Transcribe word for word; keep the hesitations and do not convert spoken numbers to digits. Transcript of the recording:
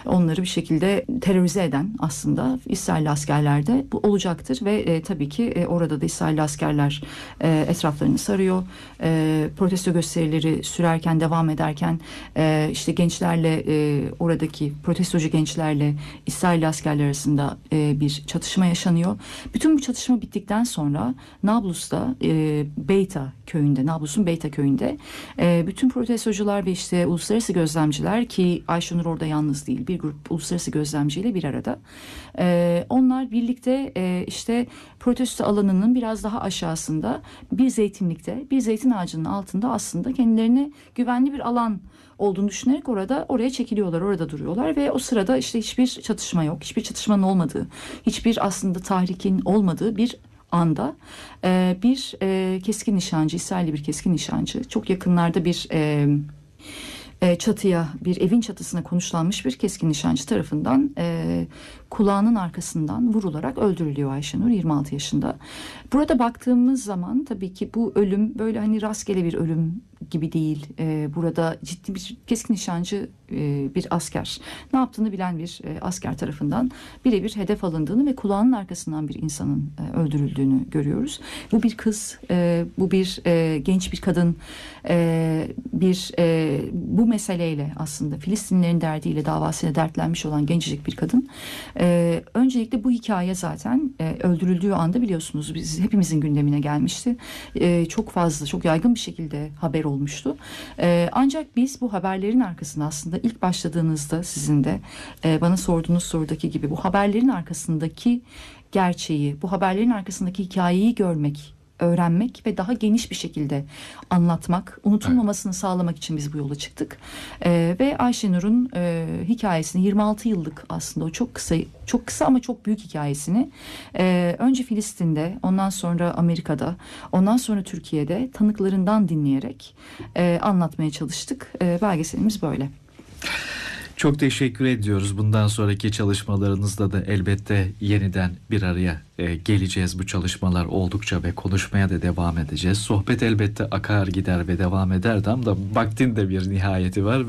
onları bir şekilde terörize eden aslında İsrail askerler de bu olacaktır ve e, tabii ki e, orada da İsrail askerler e, etraflarını sarıyor. E, protesto gösterileri sürerken, devam ederken e, işte gençlerle e, oradaki protestocu gençlerle İsrail askerler arasında e, bir çatışma yaşanıyor. Bütün bu çatışma bittikten sonra Nablus'ta e, Beyta köyünde, Nablus'un Beyta köyünde e, bütün protestocular ve işte uluslararası gözlemciler, ki Ayşenur orada yalnız değil, bir grup uluslararası gözlemciyle bir arada. E, onlar birlikte e, işte protesto alanının biraz daha aşağısında bir zeytinlikte, bir zeytin ağacının altında aslında kendilerine güvenli bir alan olduğunu düşünerek orada oraya çekiliyorlar, orada duruyorlar ve o sırada işte hiçbir çatışma yok, hiçbir çatışmanın olmadığı, hiçbir aslında tahrikin olmadığı bir anda e, bir e, keskin nişancı, İsrailli bir keskin nişancı, çok yakınlarda bir e, e, çatıya, bir evin çatısına konuşlanmış bir keskin nişancı tarafından e, kulağının arkasından vurularak öldürülüyor Ayşenur, yirmi altı yaşında. Burada baktığımız zaman tabii ki bu ölüm böyle hani rastgele bir ölüm gibi değil. Ee, burada ciddi bir keskin nişancı e, bir asker, ne yaptığını bilen bir e, asker tarafından birebir hedef alındığını ve kulağının arkasından bir insanın e, öldürüldüğünü görüyoruz. Bu bir kız, e, bu bir e, genç bir kadın, e, bir e, bu meseleyle aslında Filistinlilerin derdiyle, davasıyla dertlenmiş olan gencecik bir kadın. E, öncelikle bu hikaye zaten e, öldürüldüğü anda biliyorsunuz biz hepimizin gündemine gelmişti. E, çok fazla, çok yaygın bir şekilde haber olmuştu. Ee, ancak biz bu haberlerin arkasında aslında ilk başladığınızda sizin de e, bana sorduğunuz sorudaki gibi bu haberlerin arkasındaki gerçeği, bu haberlerin arkasındaki hikayeyi görmek, öğrenmek ve daha geniş bir şekilde anlatmak, unutulmamasını evet. sağlamak için biz bu yola çıktık. Ee, ve Ayşenur'un e, hikayesini, yirmi altı yıllık aslında o çok kısa, çok kısa ama çok büyük hikayesini e, önce Filistin'de, ondan sonra Amerika'da, ondan sonra Türkiye'de tanıklarından dinleyerek e, anlatmaya çalıştık. E, belgeselimiz böyle. Çok teşekkür ediyoruz. Bundan sonraki çalışmalarınızda da elbette yeniden bir araya e, geleceğiz. Bu çalışmalar oldukça ve konuşmaya da devam edeceğiz. Sohbet elbette akar gider ve devam eder de ama vaktin de bir nihayeti var.